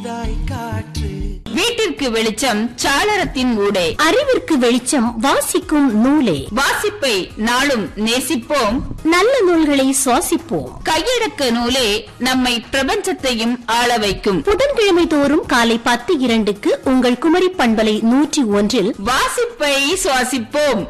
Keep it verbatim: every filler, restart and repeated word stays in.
புதிதாய் காற்று. வீட்டிற்கு வெளிச்சம் சாளரத்தின் ஊடே, அறிவிற்கு வெளிச்சம் வாசிக்கும் நூலே. வாசிப்பை நாளும் நேசிப்போம், நல்ல நூல்களை சுவாசிப்போம். கையடக்க நூலே நம்மை பிரபஞ்சத்தையும் ஆள வைக்கும். புதன்கிழமை தோறும் காலை பத்து இரண்டுக்கு உங்கள் குமரி பண்பலை நூற்றி ஒன்றில் வாசிப்பை சுவாசிப்போம்.